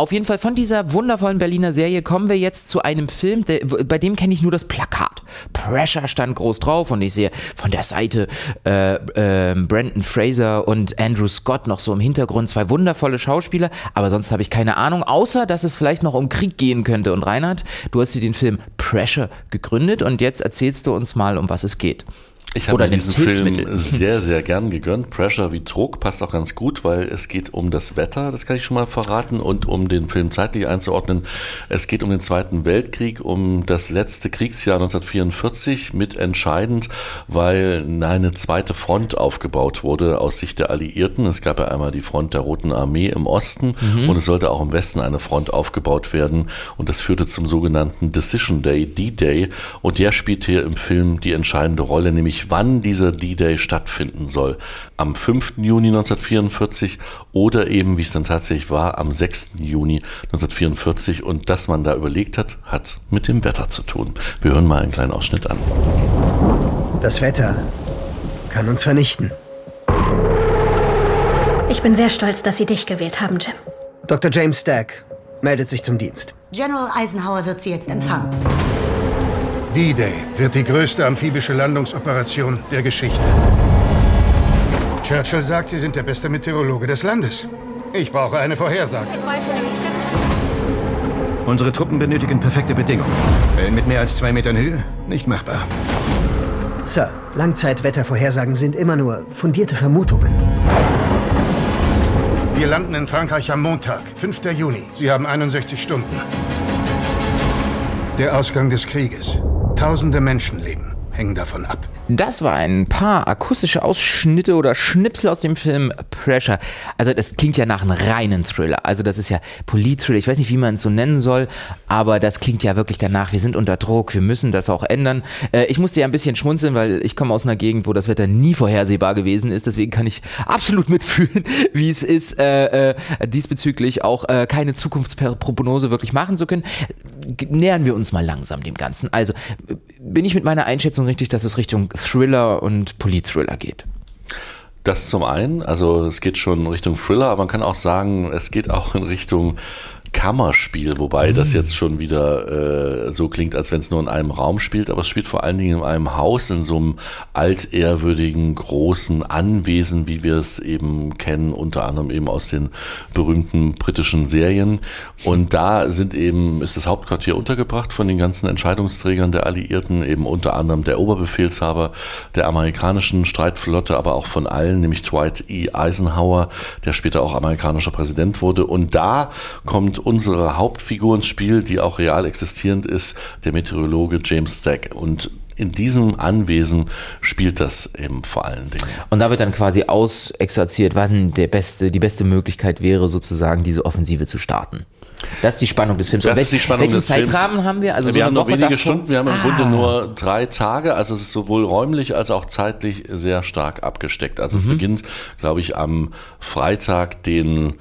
Auf jeden Fall von dieser wundervollen Berliner Serie kommen wir jetzt zu einem Film, bei dem kenne ich nur das Plakat. Pressure stand groß drauf und ich sehe von der Seite Brendan Fraser und Andrew Scott noch so im Hintergrund, 2 wundervolle Schauspieler, aber sonst habe ich keine Ahnung, außer dass es vielleicht noch um Krieg gehen könnte. Und Reinhard, du hast dir den Film Pressure gegründet und jetzt erzählst du uns mal, um was es geht. Ich habe mir diesen Film sehr, sehr gern gegönnt. Pressure wie Druck passt auch ganz gut, weil es geht um das Wetter, das kann ich schon mal verraten, und um den Film zeitlich einzuordnen. Es geht um den Zweiten Weltkrieg, um das letzte Kriegsjahr 1944, mitentscheidend, weil eine zweite Front aufgebaut wurde aus Sicht der Alliierten. Es gab ja einmal die Front der Roten Armee im Osten und es sollte auch im Westen eine Front aufgebaut werden und das führte zum sogenannten Decision Day, D-Day, und der spielt hier im Film die entscheidende Rolle, nämlich wann dieser D-Day stattfinden soll. Am 5. Juni 1944 oder eben, wie es dann tatsächlich war, am 6. Juni 1944. Und das man da überlegt hat, hat mit dem Wetter zu tun. Wir hören mal einen kleinen Ausschnitt an. Das Wetter kann uns vernichten. Ich bin sehr stolz, dass Sie dich gewählt haben, Jim. Dr. James Stack meldet sich zum Dienst. General Eisenhower wird Sie jetzt empfangen. D-Day wird die größte amphibische Landungsoperation der Geschichte. Churchill sagt, Sie sind der beste Meteorologe des Landes. Ich brauche eine Vorhersage. Unsere Truppen benötigen perfekte Bedingungen. Wellen mit mehr als 2 Metern Höhe? Nicht machbar. Sir, Langzeitwettervorhersagen sind immer nur fundierte Vermutungen. Wir landen in Frankreich am Montag, 5. Juni. Sie haben 61 Stunden. Der Ausgang des Krieges. Tausende Menschenleben hängen davon ab. Das war ein paar akustische Ausschnitte oder Schnipsel aus dem Film Pressure. Also das klingt ja nach einem reinen Thriller. Also das ist ja Polit-Thriller. Ich weiß nicht, wie man es so nennen soll, aber das klingt ja wirklich danach. Wir sind unter Druck, wir müssen das auch ändern. Ich musste ja ein bisschen schmunzeln, weil ich komme aus einer Gegend, wo das Wetter nie vorhersehbar gewesen ist. Deswegen kann ich absolut mitfühlen, wie es ist, diesbezüglich auch keine Zukunftsprognose wirklich machen zu können. Nähern wir uns mal langsam dem Ganzen. Also bin ich mit meiner Einschätzung richtig, dass es Richtung Thriller und Polit-Thriller geht? Das zum einen, also es geht schon Richtung Thriller, aber man kann auch sagen, es geht auch in Richtung Kammerspiel, wobei das jetzt schon wieder so klingt, als wenn es nur in einem Raum spielt, aber es spielt vor allen Dingen in einem Haus, in so einem altehrwürdigen, großen Anwesen, wie wir es eben kennen, unter anderem eben aus den berühmten britischen Serien. Und da ist das Hauptquartier untergebracht von den ganzen Entscheidungsträgern der Alliierten, eben unter anderem der Oberbefehlshaber der amerikanischen Streitflotte, aber auch von allen, nämlich Dwight E. Eisenhower, der später auch amerikanischer Präsident wurde. Und da kommt unsere Hauptfigur ins Spiel, die auch real existierend ist, der Meteorologe James Stack. Und in diesem Anwesen spielt das eben vor allen Dingen. Und da wird dann quasi ausexerziert, wann die beste Möglichkeit wäre, sozusagen diese Offensive zu starten. Das ist die Spannung des Films. Welchen Zeitrahmen haben wir? Also wir haben nur wenige Stunden, wir haben im Grunde nur 3 Tage, also es ist sowohl räumlich als auch zeitlich sehr stark abgesteckt. Also es beginnt, glaube ich, am Freitag, den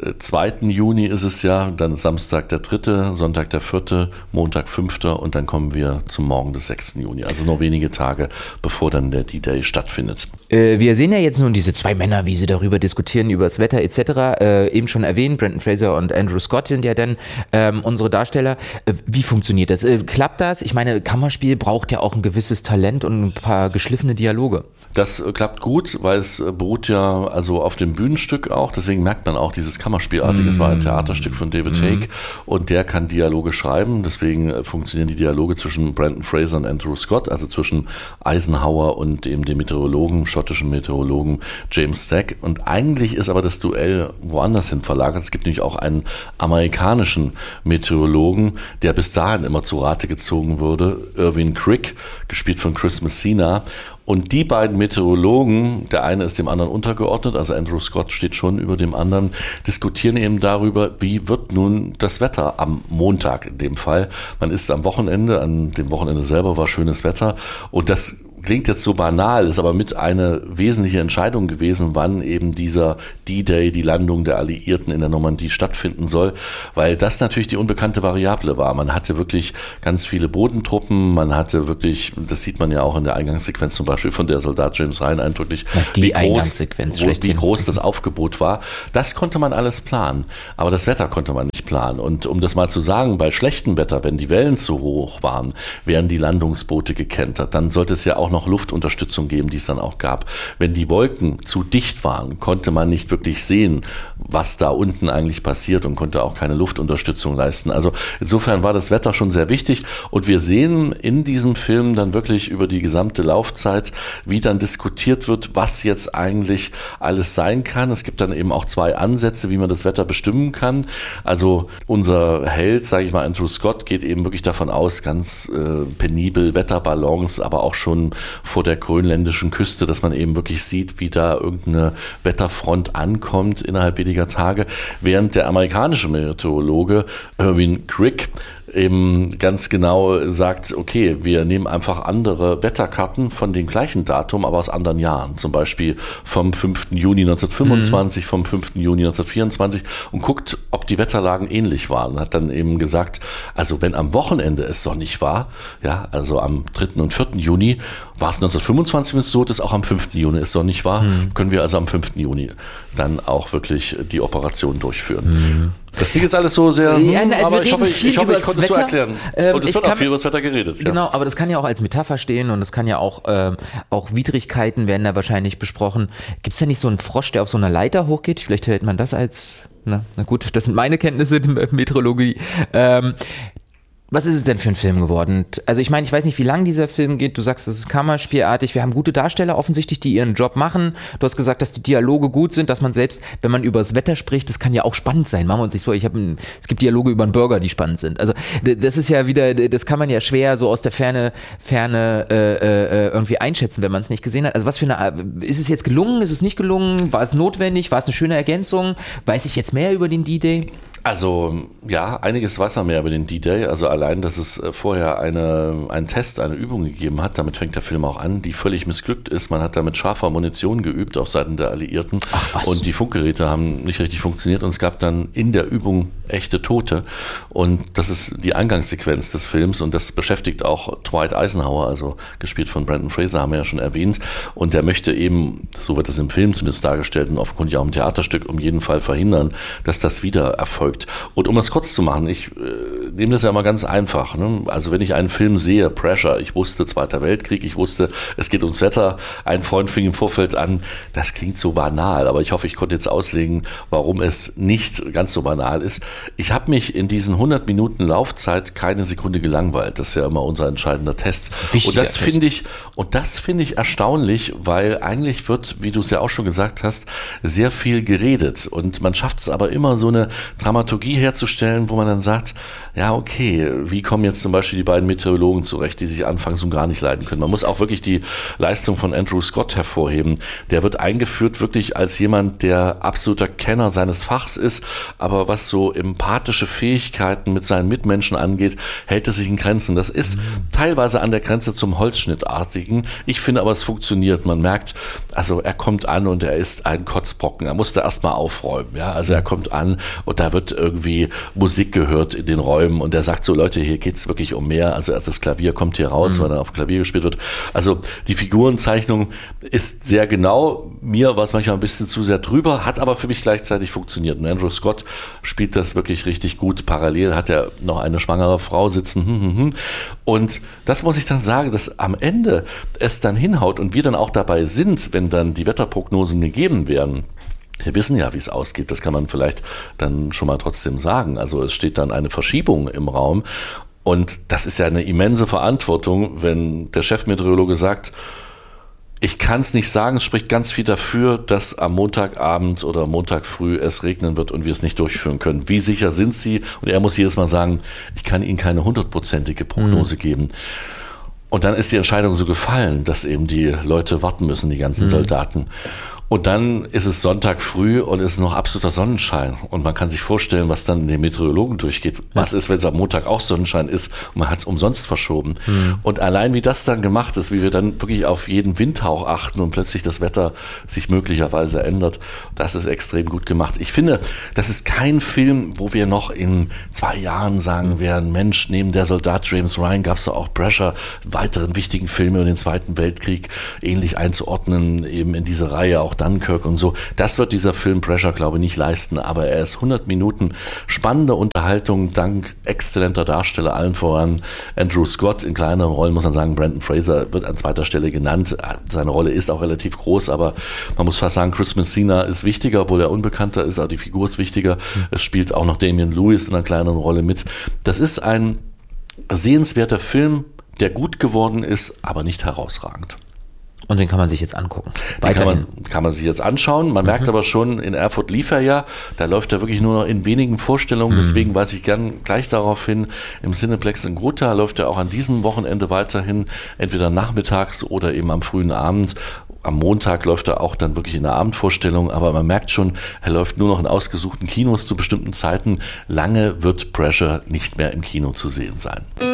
2. Juni ist es ja, dann Samstag der 3., Sonntag der 4., Montag 5. und dann kommen wir zum Morgen des 6. Juni. Also nur wenige Tage, bevor dann der D-Day stattfindet. Wir sehen ja jetzt nun diese 2 Männer, wie sie darüber diskutieren, über das Wetter etc. Eben schon erwähnt, Brendan Fraser und Andrew Scott sind ja dann unsere Darsteller. Wie funktioniert das? Klappt das? Ich meine, Kammerspiel braucht ja auch ein gewisses Talent und ein paar geschliffene Dialoge. Das klappt gut, weil es beruht ja also auf dem Bühnenstück auch, deswegen merkt man auch dieses Kammerspielartige. Es war ein Theaterstück von David Haig und der kann Dialoge schreiben, deswegen funktionieren die Dialoge zwischen Brendan Fraser und Andrew Scott, also zwischen Eisenhower und eben dem schottischen Meteorologen James Stack. Und eigentlich ist aber das Duell woanders hin verlagert. Es gibt nämlich auch einen amerikanischen Meteorologen, der bis dahin immer zu Rate gezogen wurde, Irwin Crick, gespielt von Chris Messina. Und die beiden Meteorologen, der eine ist dem anderen untergeordnet, also Andrew Scott steht schon über dem anderen, diskutieren eben darüber, wie wird nun das Wetter am Montag in dem Fall. Man ist am Wochenende, an dem Wochenende selber war schönes Wetter und das klingt jetzt so banal, ist aber mit eine wesentliche Entscheidung gewesen, wann eben dieser D-Day, die Landung der Alliierten in der Normandie stattfinden soll, weil das natürlich die unbekannte Variable war. Man hatte wirklich ganz viele Bodentruppen, man hatte wirklich, das sieht man ja auch in der Eingangssequenz zum Beispiel von der Soldat James Ryan eindrücklich, wie groß das Aufgebot war. Das konnte man alles planen, aber das Wetter konnte man nicht planen. Und um das mal zu sagen, bei schlechtem Wetter, wenn die Wellen zu hoch waren, werden die Landungsboote gekentert. Dann sollte es ja auch noch Luftunterstützung geben, die es dann auch gab. Wenn die Wolken zu dicht waren, konnte man nicht wirklich sehen, was da unten eigentlich passiert und konnte auch keine Luftunterstützung leisten. Also insofern war das Wetter schon sehr wichtig und wir sehen in diesem Film dann wirklich über die gesamte Laufzeit, wie dann diskutiert wird, was jetzt eigentlich alles sein kann. Es gibt dann eben auch 2 Ansätze, wie man das Wetter bestimmen kann. Also unser Held, sage ich mal, Andrew Scott, geht eben wirklich davon aus, ganz penibel Wetterballons, aber auch schon vor der grönländischen Küste, dass man eben wirklich sieht, wie da irgendeine Wetterfront ankommt innerhalb weniger Tage, während der amerikanische Meteorologe Irwin Crick eben ganz genau sagt, okay, wir nehmen einfach andere Wetterkarten von dem gleichen Datum, aber aus anderen Jahren. Zum Beispiel vom 5. Juni 1925, vom 5. Juni 1924 und guckt, ob die Wetterlagen ähnlich waren. Und hat dann eben gesagt, also wenn am Wochenende es sonnig war, ja, also am 3. und 4. Juni, war es 1925 so, dass auch am 5. Juni es sonnig war, können wir also am 5. Juni dann auch wirklich die Operation durchführen. Das klingt jetzt alles so sehr, aber ich hoffe, ich konnte es so erklären. Und es wird auch viel über das Wetter geredet. Ja. Genau, aber das kann ja auch als Metapher stehen und es kann ja auch Widrigkeiten werden da wahrscheinlich besprochen. Gibt es ja nicht so einen Frosch, der auf so einer Leiter hochgeht? Vielleicht hält man das als, na gut, das sind meine Kenntnisse in Meteorologie. Was ist es denn für ein Film geworden? Also ich meine, ich weiß nicht, wie lang dieser Film geht. Du sagst, es ist kammerspielartig. Wir haben gute Darsteller offensichtlich, die ihren Job machen. Du hast gesagt, dass die Dialoge gut sind, dass man selbst, wenn man über das Wetter spricht, das kann ja auch spannend sein. Machen wir uns nicht vor. Es gibt Dialoge über einen Burger, die spannend sind. Also das ist ja wieder, das kann man ja schwer so aus der Ferne irgendwie einschätzen, wenn man es nicht gesehen hat. Also was für eine, ist es jetzt gelungen? Ist es nicht gelungen? War es notwendig? War es eine schöne Ergänzung? Weiß ich jetzt mehr über den D-Day? Also ja, einiges weiß er mehr über den D-Day. Also allein, dass es vorher einen Test, eine Übung gegeben hat, damit fängt der Film auch an, die völlig missglückt ist. Man hat da mit scharfer Munition geübt auf Seiten der Alliierten. Ach, was? Und die Funkgeräte haben nicht richtig funktioniert und es gab dann in der Übung echte Tote. Und das ist die Eingangssequenz des Films und das beschäftigt auch Dwight Eisenhower, also gespielt von Brendan Fraser, haben wir ja schon erwähnt. Und der möchte eben, so wird es im Film zumindest dargestellt und offenkundig auch im Theaterstück, um jeden Fall verhindern, dass das wieder erfolgt. Und um das kurz zu machen, ich nehme das ja mal ganz einfach. Ne? Also wenn ich einen Film sehe, Pressure, ich wusste Zweiter Weltkrieg, ich wusste, es geht ums Wetter, ein Freund fing im Vorfeld an, das klingt so banal, aber ich hoffe, ich konnte jetzt auslegen, warum es nicht ganz so banal ist. Ich habe mich in diesen 100 Minuten Laufzeit keine Sekunde gelangweilt. Das ist ja immer unser entscheidender Test. Und das finde ich erstaunlich, weil eigentlich wird, wie du es ja auch schon gesagt hast, sehr viel geredet und man schafft es aber immer so eine Dramaturgie herzustellen, wo man dann sagt, ja okay, wie kommen jetzt zum Beispiel die beiden Meteorologen zurecht, die sich anfangs so gar nicht leiden können. Man muss auch wirklich die Leistung von Andrew Scott hervorheben. Der wird eingeführt wirklich als jemand, der absoluter Kenner seines Fachs ist, aber was so empathische Fähigkeiten mit seinen Mitmenschen angeht, hält es sich in Grenzen. Das ist teilweise an der Grenze zum Holzschnittartigen. Ich finde aber, es funktioniert. Man merkt, also er kommt an und er ist ein Kotzbrocken. Er musste erstmal aufräumen. Ja? Also er kommt an und da wird irgendwie Musik gehört in den Räumen und er sagt so, Leute, hier geht's wirklich um mehr. Also erst das Klavier kommt hier raus, weil dann auf Klavier gespielt wird. Also die Figurenzeichnung ist sehr genau. Mir war es manchmal ein bisschen zu sehr drüber, hat aber für mich gleichzeitig funktioniert. Und Andrew Scott spielt das wirklich richtig gut. Parallel hat er noch eine schwangere Frau sitzen. Und das muss ich dann sagen, dass am Ende es dann hinhaut und wir dann auch dabei sind, wenn dann die Wetterprognosen gegeben werden. Wir wissen ja, wie es ausgeht, das kann man vielleicht dann schon mal trotzdem sagen. Also es steht dann eine Verschiebung im Raum und das ist ja eine immense Verantwortung, wenn der Chefmeteorologe sagt, ich kann es nicht sagen, es spricht ganz viel dafür, dass am Montagabend oder Montag früh es regnen wird und wir es nicht durchführen können. Wie sicher sind Sie? Und er muss jedes Mal sagen, ich kann Ihnen keine 100%ige Prognose geben. Und dann ist die Entscheidung so gefallen, dass eben die Leute warten müssen, die ganzen Soldaten. Und dann ist es Sonntag früh und es ist noch absoluter Sonnenschein. Und man kann sich vorstellen, was dann den Meteorologen durchgeht. Was ist, wenn es am Montag auch Sonnenschein ist und man hat es umsonst verschoben. Und allein wie das dann gemacht ist, wie wir dann wirklich auf jeden Windhauch achten und plötzlich das Wetter sich möglicherweise ändert, das ist extrem gut gemacht. Ich finde, das ist kein Film, wo wir noch in 2 Jahren sagen werden, Mensch, neben der Soldat James Ryan gab es da auch Pressure, weiteren wichtigen Filme über den Zweiten Weltkrieg ähnlich einzuordnen, eben in diese Reihe, auch Dunkirk und so. Das wird dieser Film Pressure, glaube ich, nicht leisten, aber er ist 100 Minuten spannende Unterhaltung, dank exzellenter Darsteller, allen voran Andrew Scott. In kleineren Rollen muss man sagen, Brendan Fraser wird an zweiter Stelle genannt. Seine Rolle ist auch relativ groß, aber man muss fast sagen, Chris Messina ist wichtiger, obwohl er unbekannter ist, aber die Figur ist wichtiger. Es spielt auch noch Damian Lewis in einer kleineren Rolle mit. Das ist ein sehenswerter Film, der gut geworden ist, aber nicht herausragend. Und den kann man sich jetzt angucken. Kann man sich jetzt anschauen. Man merkt aber schon, in Erfurt lief er ja. Da läuft er wirklich nur noch in wenigen Vorstellungen. Deswegen weise ich gern gleich darauf hin. Im Cineplex in Gotha läuft er auch an diesem Wochenende weiterhin. Entweder nachmittags oder eben am frühen Abend. Am Montag läuft er auch dann wirklich in der Abendvorstellung. Aber man merkt schon, er läuft nur noch in ausgesuchten Kinos zu bestimmten Zeiten. Lange wird Pressure nicht mehr im Kino zu sehen sein.